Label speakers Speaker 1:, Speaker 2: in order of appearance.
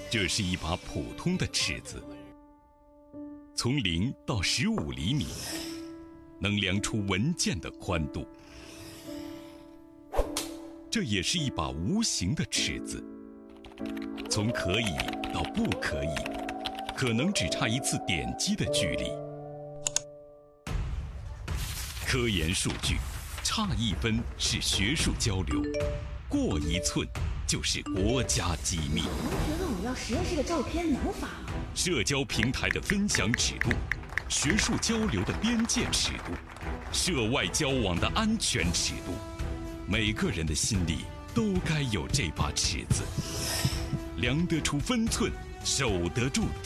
Speaker 1: 这是一把普通的尺子，从0到15厘米，能量出文件的宽度。这也是一把无形的尺子，从可以到不可以，可能只差一次点击的距离。科研数据，差1分是学术交流，过1寸就是国家机密。
Speaker 2: 同学问我要实验室的照片，能发吗？
Speaker 1: 社交平台的分享尺度，学术交流的边界尺度，涉外交往的安全尺度，每个人的心里都该有这把尺子，量得出分寸，守得住